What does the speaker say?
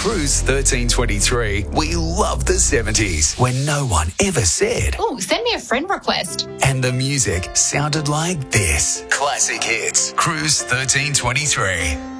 Cruise 1323, we love the 70s when no one ever said. Oh, send me a friend request. And the music sounded like this. Classic Hits, Cruise 1323.